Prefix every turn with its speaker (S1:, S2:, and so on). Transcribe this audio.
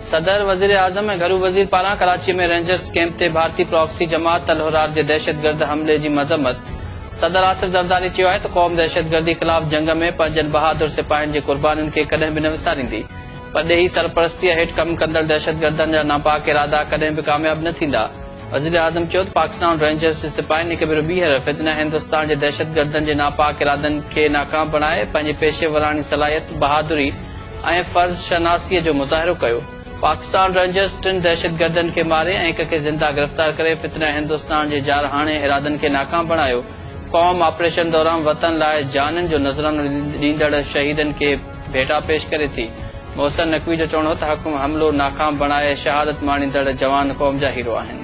S1: सदर वज़ीर आज़म ऐं घरू वज़ीर पारां कराची में रेंजर्स कैंप ते भारतीय प्रॉक्सी जमात अल हुरार जे दहशतगर्द हमले जी मज़म्मत। सदर आसिफ ज़रदारी चयो आहे त क़ौम दहशतगर्दी ख़िलाफ़ जंग में पंजनि बहादुर सिपाहियुनि जे क़ुर्बानियुनि खे कॾहिं बि न विसारींदी। परॾेही सरपरस्तीअ हेठि कमु कंदड़ दहशतगर्दनि जा नापाक इरादा कॾहिं बि कामयाब न थींदा। वज़ीर आज़म चयो त पाकिस्तान रेंजर्स जे सिपाहियुनि हिक भेरो ॿीहर फितना हिंदुस्तान जे दहशतगर्दनि जे नापाक इरादनि खे नाकाम बणाए पंहिंजी पेशेवरानी सलाहियत, बहादुरी ऐं फर्ज़ शनासीअ जो मुज़ाहिरो कयो। पाकिस्तान रेंजर्स टिन दहशतगर्दनि खे मारे ऐं हिक खे ज़िंदा गिरफ़्तार करे फितना हिंदुस्तान जे जारहाणे इरादनि खे नाकाम बणायो। क़ौम ऑपरेशन दौरान वतन लाइ जाननि जो नज़रानो ॾींदड़ शहीदनि खे भेटा पेश करे थी। मोहसिन नक़वी जो चवणो हो त हमलो नाकाम बणाए शहादत माणींदड़ जवान क़ौम जा हीरो आहिनि।